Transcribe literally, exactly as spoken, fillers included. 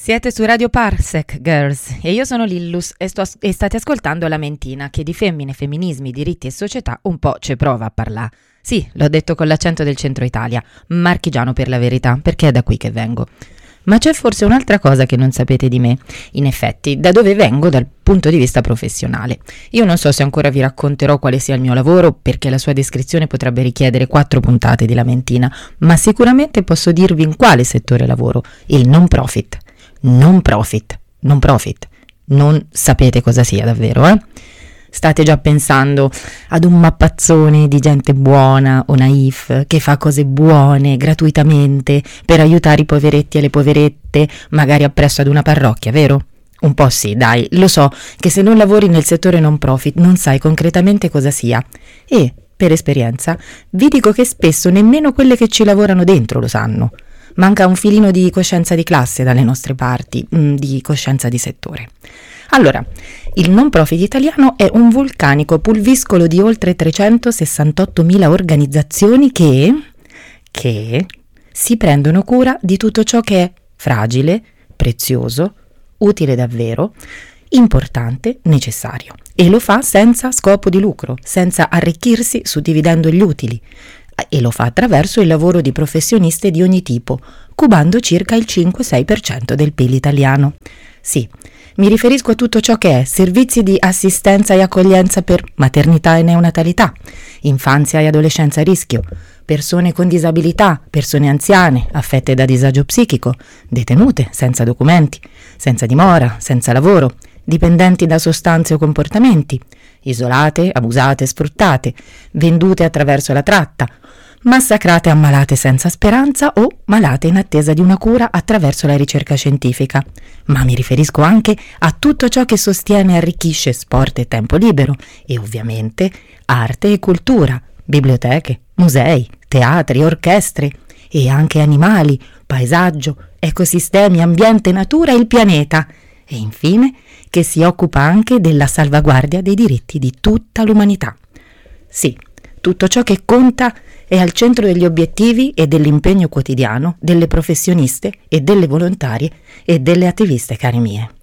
Siete su Radio Parsec, girls, e io sono Lillus e, sto as- e state ascoltando La Mentina, che di femmine, femminismi, diritti e società un po' ci prova a parlare. Sì, l'ho detto con l'accento del centro Italia, marchigiano per la verità, perché è da qui che vengo. Ma c'è forse un'altra cosa che non sapete di me. In effetti, da dove vengo dal punto di vista professionale. Io non so se ancora vi racconterò quale sia il mio lavoro, perché la sua descrizione potrebbe richiedere quattro puntate di La Mentina, ma sicuramente posso dirvi in quale settore lavoro, il non profit. Non profit, non profit. Non sapete cosa sia davvero, eh? State già pensando ad un mappazzone di gente buona o naif che fa cose buone gratuitamente per aiutare i poveretti e le poverette, magari appresso ad una parrocchia, vero? Un po' sì, dai, lo so che se non lavori nel settore non profit non sai concretamente cosa sia. E, per esperienza, vi dico che spesso nemmeno quelle che ci lavorano dentro lo sanno. Manca un filino di coscienza di classe dalle nostre parti, di coscienza di settore. Allora, il non profit italiano è un vulcanico pulviscolo di oltre trecentosessantottomila organizzazioni che, che si prendono cura di tutto ciò che è fragile, prezioso, utile davvero, importante, necessario. E lo fa senza scopo di lucro, senza arricchirsi suddividendo gli utili. E lo fa attraverso il lavoro di professioniste di ogni tipo, cubando circa il cinque sei per cento del P I L italiano. Sì, mi riferisco a tutto ciò che è servizi di assistenza e accoglienza per maternità e neonatalità, infanzia e adolescenza a rischio, persone con disabilità, persone anziane, affette da disagio psichico, detenute, senza documenti, senza dimora, senza lavoro, dipendenti da sostanze o comportamenti, isolate, abusate, sfruttate, vendute attraverso la tratta, massacrate ammalate senza speranza o malate in attesa di una cura attraverso la ricerca scientifica. Ma mi riferisco anche a tutto ciò che sostiene e arricchisce sport e tempo libero e ovviamente arte e cultura, biblioteche, musei, teatri, orchestre e anche animali, paesaggio, ecosistemi, ambiente, natura e il pianeta. E infine che si occupa anche della salvaguardia dei diritti di tutta l'umanità. Sì, tutto ciò che conta è al centro degli obiettivi e dell'impegno quotidiano delle professioniste e delle volontarie e delle attiviste care mie.